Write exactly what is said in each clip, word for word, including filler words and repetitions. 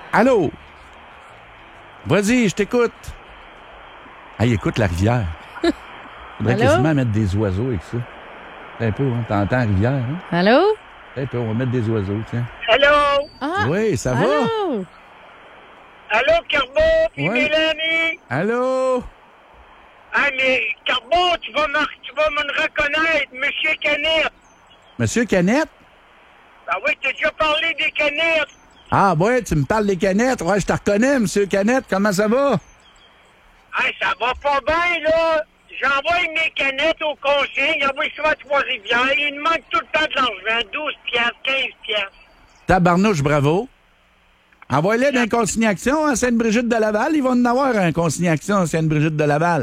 Allô? Vas-y, je t'écoute. Hey, écoute la rivière. Faudrait Allô? quasiment mettre des oiseaux avec ça. Un peu, hein? T'entends la rivière, hein? Allô? Un peu, on va mettre des oiseaux, tiens. Allô? Ah! Oui, ça va? Allô? Allô, Carbo, puis Ouais. Mélanie? Allô? Ah, mais Carbo, tu vas, me, tu vas me reconnaître, Monsieur Canette. Monsieur Canette? Ah oui, t'as déjà parlé des canettes. Ah, ouais, tu me parles des canettes. Ouais, je te reconnais, Monsieur Canette. Comment ça va? Ah, ça va pas bien, là. J'envoie mes canettes au conseil, j'envoie ça à Trois-Rivières. Il me manque tout le temps de l'argent, douze piastres, quinze piastres. Tabarnouche, bravo. Envoie-les d'un consignation à Sainte-Brigitte de Laval. Ils vont en avoir un consignation à Sainte-Brigitte de Laval.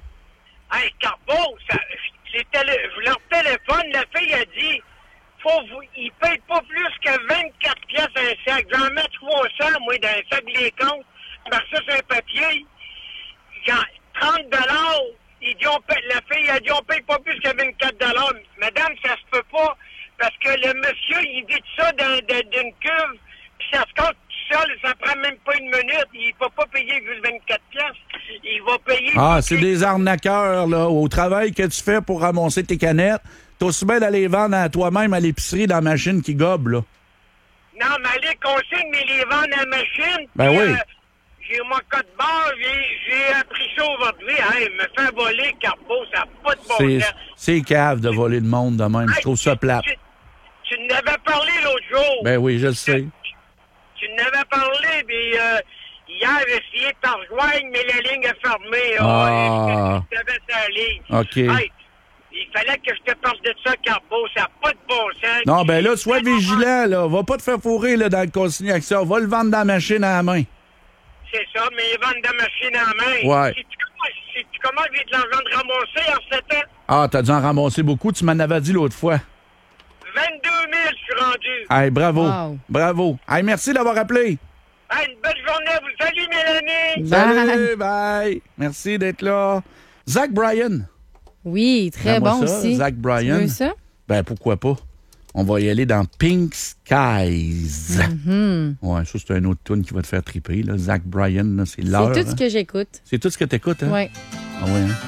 Hey, Carbo, ça, c'était le, leur téléphone, la fille a dit, faut vous, ils payent pas plus que vingt-quatre piastres un sac. J'en mets trois cents, moi, dans un sac les comptes. Par ça, c'est un papier. Genre, trente dollars. Ils dit, on paye, la fille a dit, on paye pas plus que vingt-quatre dollars. Madame, ça se peut pas. Parce que le monsieur, il dit ça dans, dans, d'une cuve, puis ça se compte tout seul, ça prend même pas une minute. Il va pas payer juste vingt-quatre piastres. Il va payer... Ah, c'est des arnaqueurs, là. Au travail que tu fais pour ramasser tes canettes, t'as aussi bien d'aller les vendre à toi-même à l'épicerie dans la machine qui gobe, là. Non, mais allez, consigne, mais les vendre à la machine. Ben puis, oui. euh, j'ai mon code barre, j'ai, j'ai appris ça aujourd'hui. Hey, me faire voler, Carbo, ça n'a pas de bon C'est, sens. c'est cave de voler le monde de même. Je Hey, trouve ça tu- plate. Tu, tu n'avais parlé l'autre jour. Ben oui, je le sais. Tu n'avais parlé, puis euh, hier, j'ai essayé de t'en rejoindre, mais la ligne est fermée. Ah. Tu avais ta ligne. OK. Hey, il fallait que je te parle de ça, Carbo. Ça n'a pas de bon sens. Non, ben là, sois vigilant, là. Va pas te faire fourrer, là, dans le consignation. Va le vendre dans la machine à la main. C'est ça, mais ils vendent de la machine en main. Ouais. Si tu commences, si tu commences avec de l'argent de ramasser en sept ans, Ah, t'as dû en ramasser beaucoup. Tu m'en avais dit l'autre fois. vingt-deux mille, je suis rendu. Hey, bravo. Wow. Bravo. Hey, merci d'avoir appelé. Hey, une belle journée à vous. Salut, Mélanie. Bye. Salut, bye. Merci d'être là. Zach Bryan. Oui, très Prends-moi bon ça, aussi. Zach Bryan. Tu veux ça? Ben, pourquoi pas? On va y aller dans Pink Skies. Mhm. Ouais, ça, c'est un autre tune qui va te faire triper. Là. Zach Bryan, là, c'est l'heure. C'est tout hein. ce que j'écoute. C'est tout ce que t'écoutes, hein? Oui. Ah ouais, hein?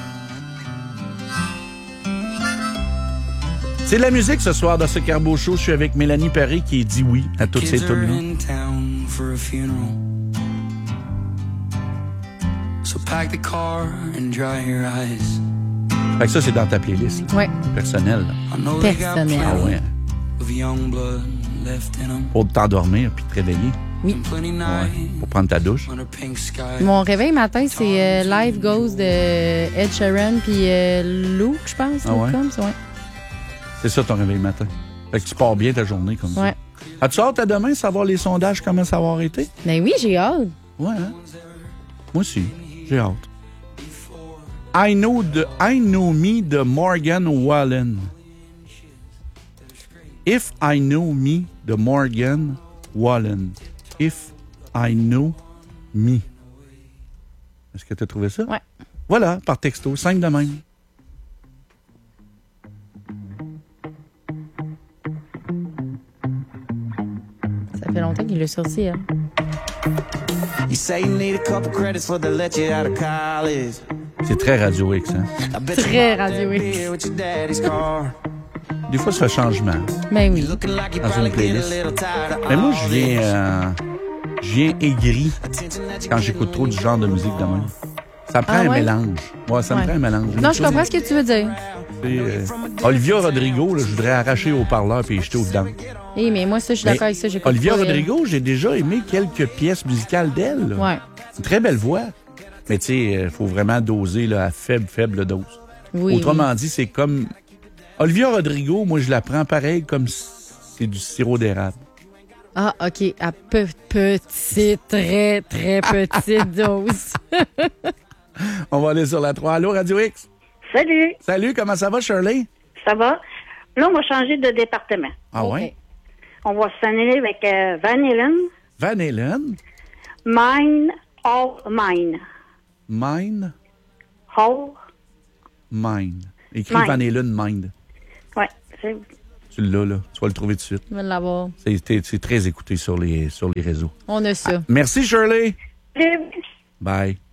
C'est de la musique ce soir dans ce Carbo Show. Je suis avec Mélanie Perry qui dit oui à toutes ces Kids are tunes-là. in town for a funeral. So pack the car and dry your eyes. Fait que ça, c'est dans ta playlist là, Oui. personnelle. là. I know they got Personnel. Ah plenty ouais. of young blood left in them. Pour t'endormir puis te réveiller. And plenty nights Pour prendre ta douche. under pink sky. Mon réveil matin, c'est euh, Live Goes de Ed Sheeran puis euh, Luke, je pense. Ah Luke ouais? Combs, ouais. C'est ça ton réveil matin. Fait que tu pars bien ta journée comme Ouais. ça. As-tu hâte à demain savoir les sondages, comment ça va avoir été? Ben oui, j'ai hâte. Ouais, hein? Moi aussi. J'ai hâte. I know, the, I know me de Morgan Wallen. If I know me de Morgan Wallen. If I know me. Est-ce que tu as trouvé ça? Ouais. Voilà, par texto, simple de même. Ça fait longtemps qu'il l'a sorti, hein. You say you need a couple credits for to let you out of college. C'est très Radio X, hein? I bet Très you bought Radio that X. beer with your daddy's car. Des fois, ça fait changement. Ben oui. Looking like you Dans probably une get a playlist. little tired of Mais moi, all je viens, this. euh, je viens aigri Attention that you quand get j'écoute trop du genre de musique de même. Ça prend Ah un ouais? mélange. Ouais, ça me Ouais. prend un mélange. Non, je comprends ce que tu veux dire. C'est, euh, Olivia Rodrigo, là, je voudrais arracher au parleur et jeter au dedans. Eh, mais moi, ça, je suis Mais d'accord avec ça. J'écoute Olivia pas, elle. Rodrigo, j'ai déjà aimé quelques pièces musicales d'elle. là. Ouais. Une très belle voix. Mais tu sais, il faut vraiment doser là, à faible, faible dose. Oui. Autrement dit, c'est comme... Olivia Rodrigo, moi, je la prends pareil comme si c'est du sirop d'érable. Ah, OK. À pe- petite, très, très petite dose. On va aller sur la trois. Allô, Radio X? Salut, Salut, comment ça va, Shirley? ça va? Là, on va changer de département. Ah OK. ouais? On va s'en aller avec euh, Van Halen, Van Halen, Mine, All Mine. Mine, All, Mine. Écrit Mine. Van Halen, Mind. ouais, c'est Tu l'as, là. Tu vas le trouver tout de suite. Je vais l'avoir. C'est, c'est, c'est très écouté sur les, sur les réseaux. On a ça. Ah, merci, Shirley. Salut. Bye.